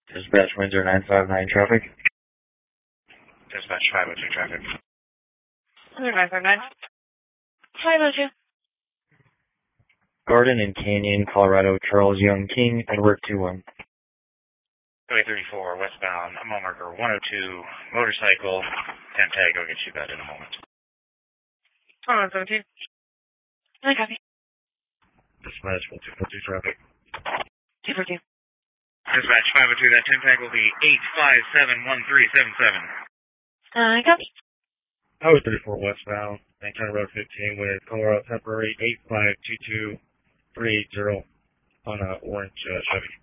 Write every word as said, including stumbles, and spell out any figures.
Dispatch Windsor nine five nine traffic. Dispatch five oh two traffic. Windsor nine five nine. five oh two. Garden and Canyon, Colorado, Charles Young King, Edward two one. Highway thirty-four, westbound, mile marker one oh two, motorcycle, temp tag, I'll get you that in a moment. one seventeen. I copy. Dispatch one two four two traffic. two four two. Dispatch five oh two, that temp tag will be eight five seven one three seven seven. I copy. Highway thirty-four westbound, County Road fifteen with Colorado temporary eight five two two three eight zero on a orange uh, Chevy.